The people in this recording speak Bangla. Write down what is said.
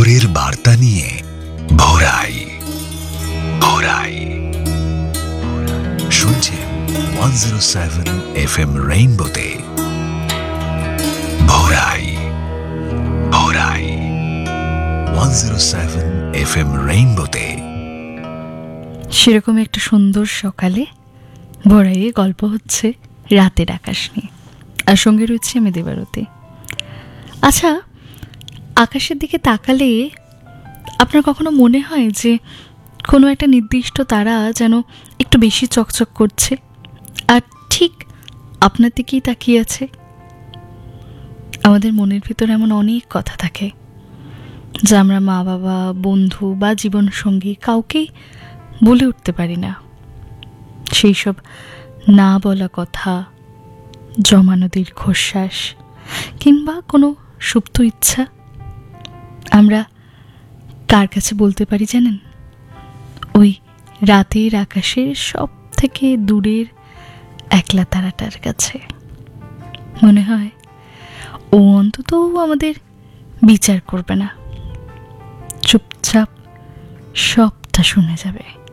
ভোরের বার্তা নিয়ে ভোরাই ভোরাই শুনছেন 107 FM রেইনবোতে ভোরাই ভোরাই 107 FM রেইনবোতে। সেরকম একটা সুন্দর সকালে ভোরাইয়ে গল্প হচ্ছে রাতের আকাশ নিয়ে, আর সঙ্গে রয়েছে আমি দেবারতী। আচ্ছা, আকাশের দিকে তাকালে আপনার কখনো মনে হয় যে কোনো একটা নির্দিষ্ট তারা যেন একটু বেশি চকচক করছে আর ঠিক আপনার দিকেই তাকিয়ে আছে? আমাদের মনের ভিতরে এমন অনেক কথা থাকে যা আমরা মা বাবা, বন্ধু বা জীবনসঙ্গী কাউকেই বলে উঠতে পারি না। সেই সব না বলা কথা, জমানো দীর্ঘশ্বাস কিংবা কোনো সুপ্ত ইচ্ছা আমরা কার কাছে বলতে পারি জানেন? ওই রাতের আকাশের সব থেকে দূরের একলা তারাটার কাছে। মনে হয় ও অন্তত আমাদের বিচার করবে না, চুপচাপ সবটা শুনে যাবে।